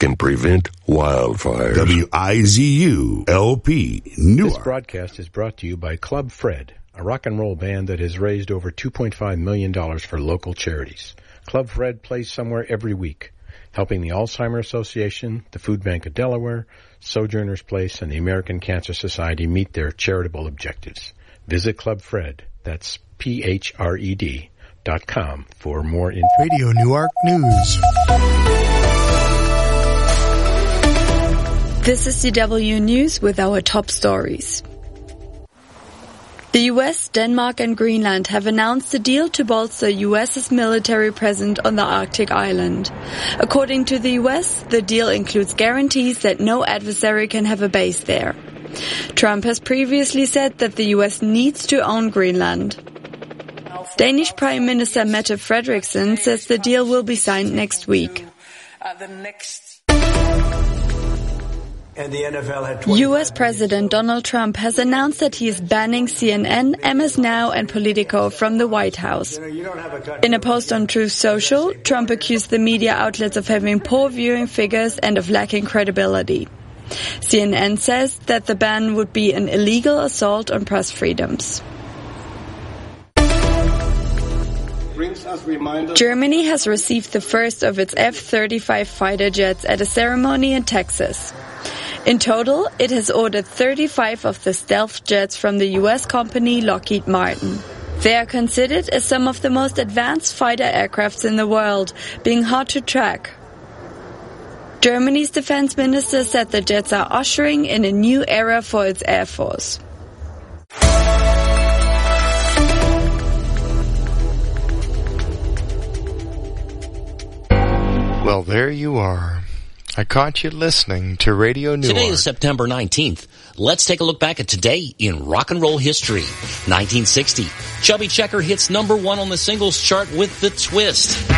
can prevent wildfires. WIZU-LP, Newark. This broadcast is brought to you by Club Fred, a rock and roll band that has raised over $2.5 million for local charities. Club Fred plays somewhere every week, helping the Alzheimer's Association, the Food Bank of Delaware, Sojourner's Place, and the American Cancer Society meet their charitable objectives. Visit Club Fred, that's PHRED.com for more info. Radio Newark News. This is DW News with our top stories. The US, Denmark and Greenland have announced a deal to bolster US's military presence on the Arctic island. According to the US, the deal includes guarantees that no adversary can have a base there. Trump has previously said that the US needs to own Greenland. Danish Prime Minister Mette Frederiksen says the deal will be signed next week. US President Donald Trump has announced that he is banning CNN, MS Now and Politico from the White House. In a post on Truth Social, Trump accused the media outlets of having poor viewing figures and of lacking credibility. CNN says that the ban would be an illegal assault on press freedoms. Germany has received the first of its F-35 fighter jets at a ceremony in Texas. In total, it has ordered 35 of the stealth jets from the US company Lockheed Martin. They are considered as some of the most advanced fighter aircrafts in the world, being hard to track. Germany's defense minister said the jets are ushering in a new era for its air force. Well, there you are. I caught you listening to Radio Newark. Today is September 19th. Let's take a look back at today in rock and roll history. 1960, Chubby Checker hits #1 on the singles chart with The Twist.